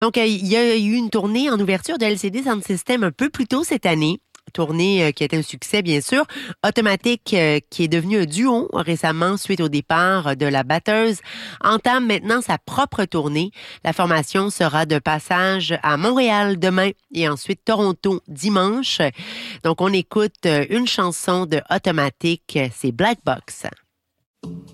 Donc, il y a eu une tournée en ouverture de LCD Sound System un peu plus tôt cette année. Tournée qui a été un succès, bien sûr. Automatique, qui est devenu un duo récemment suite au départ de la batteuse, entame maintenant sa propre tournée. La formation sera de passage à Montréal demain et ensuite Toronto dimanche. Donc, on écoute une chanson de Automatique, c'est Black Box.